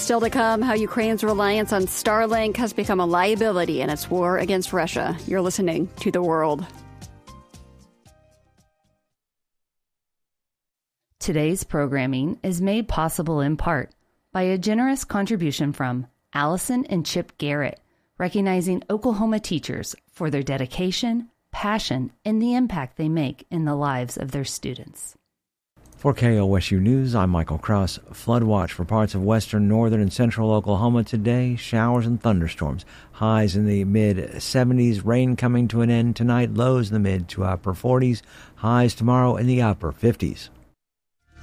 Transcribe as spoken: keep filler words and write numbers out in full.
Still to come, how Ukraine's reliance on Starlink has become a liability in its war against Russia. You're listening to The World. Today's programming is made possible in part by a generous contribution from Allison and Chip Garrett, recognizing Oklahoma teachers for their dedication, passion, and the impact they make in the lives of their students. For K O S U News, I'm Michael Krause. Flood watch for parts of western, northern, and central Oklahoma today. Showers and thunderstorms. Highs in the mid seventies. Rain coming to an end tonight. Lows in the mid to upper forties. Highs tomorrow in the upper fifties.